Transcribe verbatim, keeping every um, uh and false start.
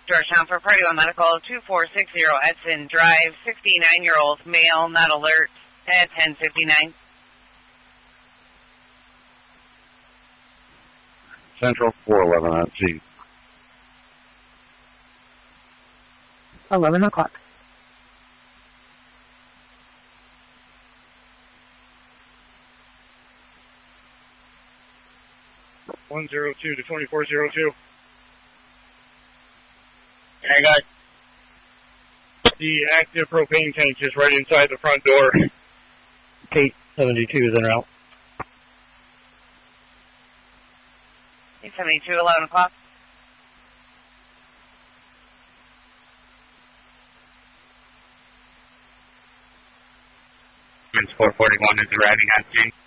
Georgetown for Party One Medical, two four six zero Edson Drive, sixty-nine-year-old male, not alert, at ten fifty-nine. Central four eleven on G. eleven o'clock. one zero two to twenty-four zero two. I got the active propane tank is right inside the front door. Kate seventy-two is en route. eight seventy-two, eleven o'clock. four forty-one is arriving on scene.